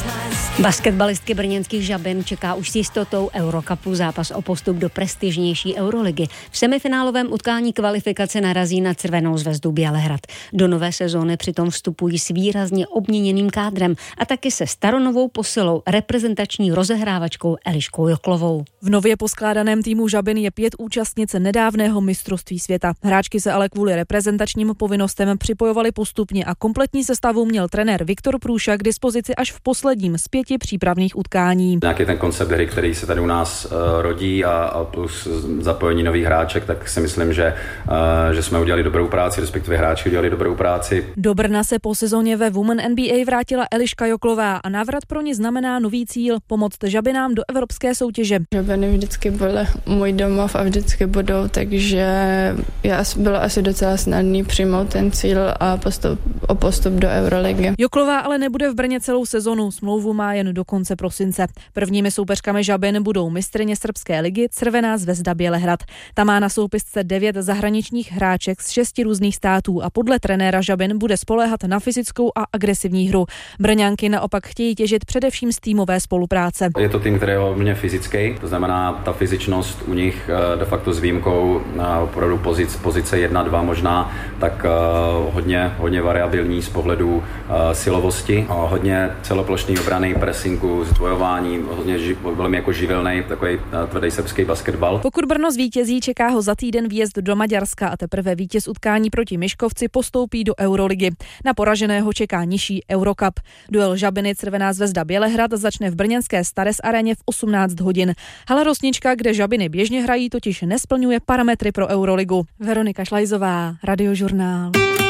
Basketbalistky brněnských Žabin čeká už s jistotou Eurocupu zápas o postup do prestižnější Euroligy. V semifinálovém utkání kvalifikace narazí na Crvenou zvezdu Bělehrad. Do nové sezóny přitom vstupují s výrazně obměněným kádrem a taky se staronovou posilou reprezentační rozehrávačkou Eliškou Joklovou. V nově poskládaném týmu Žabin je 5 účastnic nedávného mistrovství světa. Hráčky se ale kvůli reprezentačním povinnostem připojovaly postupně a kompletní sestavu měl trenér Viktor Průša k dispozici až v posledním z 5 přípravných utkání. Nějaký ten koncept hry, který se tady u nás rodí a plus zapojení nových hráček, tak si myslím, že jsme udělali dobrou práci, respektive hráči udělali dobrou práci. Do Brna se po sezóně ve Women NBA vrátila Eliška Joklová a návrat pro ní znamená nový cíl – pomoct Žabinám do evropské soutěže. Žabiny vždycky byly můj domov a vždycky budou, takže bylo asi docela snadný přijmout ten cíl a postup do Euroligy. Joklová ale nebude v Brně celou sezonu, smlouvu má jen do konce prosince. Prvními soupeřkami Žabin budou mistryně srbské ligy Crvená zvezda Bělehrad. Ta má na soupisce 9 zahraničních hráček z 6 různých států a podle trenéra Žabin bude spoléhat na fyzickou a agresivní hru. Brňanky naopak chtějí těžit především z týmové spolupráce. Je to tým, který je hodně fyzický, to znamená ta fyzičnost u nich de facto s výjimkou opravdu pozice 1-2 možná, tak hodně variabilní z pohledu silovosti, hodně celoplošný obrany, pressingu, zdvojování, hodně velmi jako živelný, takový tvrdý srbský basketbal. Pokud Brno zvítězí, čeká ho za týden výjezd do Maďarska a teprve vítěz utkání proti Miškovci postoupí do Euroligy. Na poraženého čeká nižší Eurocup. Duel Žabiny Crvená zvezda Bělehrad začne v brněnské Stares aréně v 18 hodin. Hala Rosnička, kde Žabiny běžně hrají, totiž nesplňuje parametry pro Euroligu. Veronika Šlajzová, Radiožurnál.